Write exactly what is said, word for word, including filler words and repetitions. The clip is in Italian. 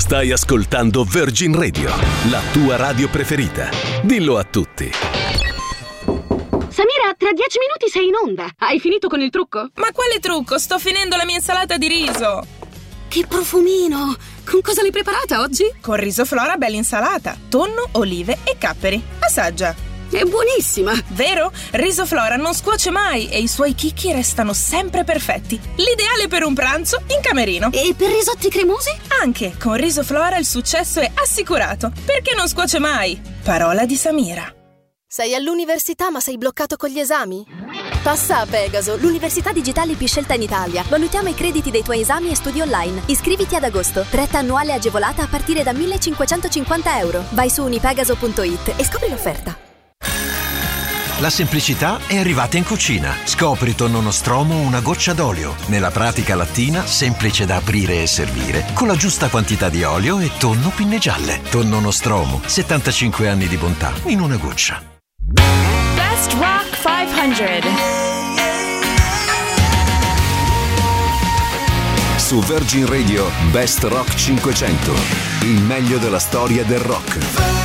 Stai ascoltando Virgin Radio, la tua radio preferita. Dillo a tutti. Samira, tra dieci minuti sei in onda. Hai finito con il trucco? Ma quale trucco? Sto finendo la mia insalata di riso. Che profumino! Con cosa l'hai preparata oggi? Con risoflora bella insalata, tonno, olive e capperi. Assaggia. È buonissima! Vero? Risoflora non scuoce mai e i suoi chicchi restano sempre perfetti. L'ideale per un pranzo in camerino. E per risotti cremosi? Anche con Risoflora il successo è assicurato, perché non scuoce mai. Parola di Samira. Sei all'università ma sei bloccato con gli esami? Passa a Pegaso, l'università digitale più scelta in Italia. Valutiamo i crediti dei tuoi esami e studi online. Iscriviti ad agosto. Retta annuale agevolata a partire da millecinquecentocinquanta euro. Vai su unipegaso punto it e scopri l'offerta. La semplicità è arrivata in cucina. Scopri tonno nostromo una goccia d'olio. Nella pratica lattina, semplice da aprire e servire, con la giusta quantità di olio e tonno pinne gialle. Tonno nostromo, settantacinque anni di bontà in una goccia. Best Rock cinquecento. Su Virgin Radio, Best Rock cinquecento. Il meglio della storia del rock.